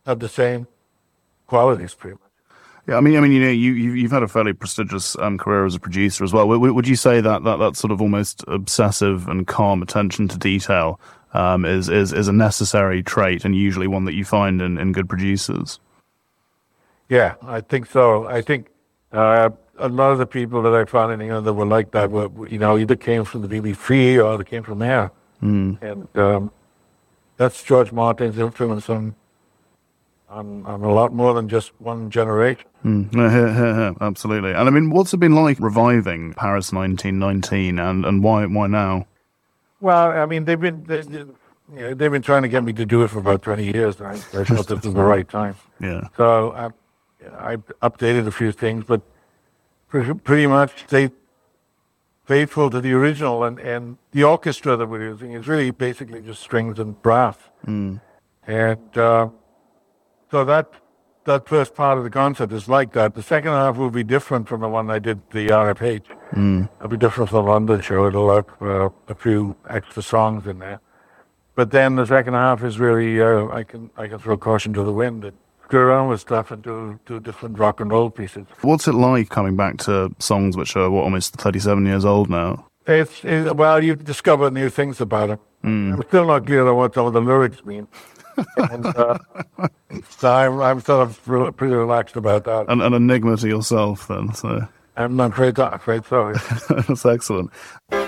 have the same qualities, pretty much. Yeah, I mean, you've had a fairly prestigious career as a producer as well. Would you say that sort of almost obsessive and calm attention to detail is a necessary trait, and usually one that you find in good producers? Yeah, I think so. I think a lot of the people that I found in England that were like that were, either came from the BBC or they came from there. And that's George Martin's influence on a lot more than just one generation. Absolutely. And I mean, what's it been like reviving Paris 1919, and why now? Well, I mean, they've been trying to get me to do it for about 20 years. And I thought this was the right time. Yeah. So I updated a few things, but pretty much stayed faithful to the original. And the orchestra that we're using is really basically just strings and brass. And so that first part of the concert is like that. The second half will be different from the one I did the RFH. It'll be different from the London show. It'll have a few extra songs in there. But then the second half is really I can throw caution to the wind and go around with stuff and do different rock and roll pieces. What's it like coming back to songs which are almost 37 years old now? Well, you discover new things about it. I'm still not clear on what some of the lyrics mean. And so I'm sort of pretty relaxed about that. An enigma to yourself, then. So I'm not afraid so. That's excellent.